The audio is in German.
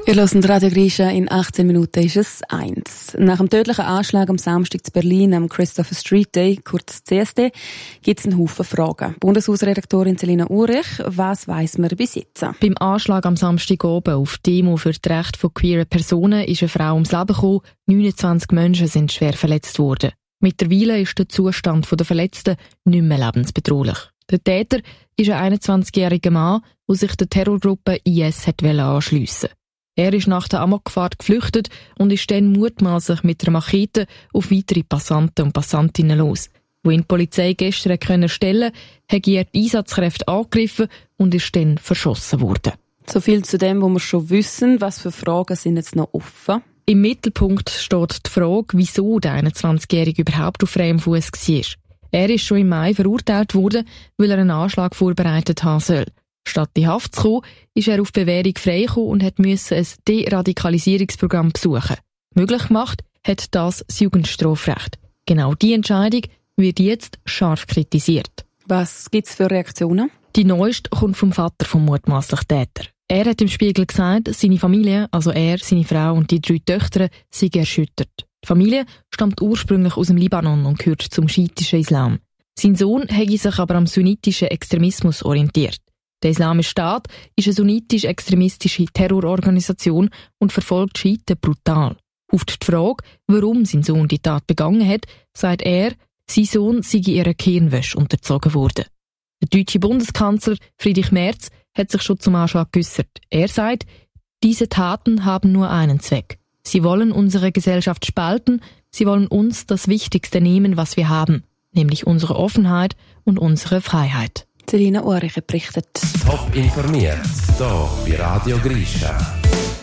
Ihr hört Radio Grisha, in 18 Minuten ist es 1. Nach dem tödlichen Anschlag am Samstag zu Berlin am Christopher Street Day, kurz CSD, gibt es einen Haufen Fragen. Bundeshausredaktorin Selina Urich, was weiss man bis jetzt? Beim Anschlag am Samstag oben auf die Demo für die Rechte von queeren Personen ist eine Frau ums Leben gekommen, 29 Menschen sind schwer verletzt worden. Mittlerweile ist der Zustand der Verletzten nicht mehr lebensbedrohlich. Der Täter ist ein 21-jähriger Mann, der sich der Terrorgruppe IS anschliessen wollte. Er ist nach der Amokfahrt geflüchtet und ist dann mutmaßlich mit einer Machete auf weitere Passanten und Passantinnen los. Wo ihn die Polizei gestern stellen konnte, hat er die Einsatzkräfte angegriffen und ist dann verschossen worden. So viel zu dem, was wir schon wissen. Was für Fragen sind jetzt noch offen? Im Mittelpunkt steht die Frage, wieso der 21-Jährige überhaupt auf freiem Fuß war. Er ist schon im Mai verurteilt worden, weil er einen Anschlag vorbereitet haben soll. Statt in Haft zu kommen, ist er auf Bewährung freigekommen und musste ein Deradikalisierungsprogramm besuchen. Möglich gemacht hat das Jugendstrafrecht. Genau diese Entscheidung wird jetzt scharf kritisiert. Was gibt es für Reaktionen? Die neueste kommt vom Vater vom mutmaßlichen Täter. Er hat im Spiegel gesagt, seine Familie, also er, seine Frau und die 3 Töchter, seien erschüttert. Die Familie stammt ursprünglich aus dem Libanon und gehört zum schiitischen Islam. Sein Sohn habe sich aber am sunnitischen Extremismus orientiert. Der Islamische Staat ist eine sunnitisch-extremistische Terrororganisation und verfolgt Schiiten brutal. Auf die Frage, warum sein Sohn die Tat begangen hat, sagt er, sein Sohn sei ihrer Gehirnwäsche unterzogen worden. Der deutsche Bundeskanzler Friedrich Merz hat sich schon zum Anschlag geäussert. Er sagt, diese Taten haben nur einen Zweck. Sie wollen unsere Gesellschaft spalten, sie wollen uns das Wichtigste nehmen, was wir haben, nämlich unsere Offenheit und unsere Freiheit. Selina Urich berichtet. Top informiert, hier bei Radio Grisha.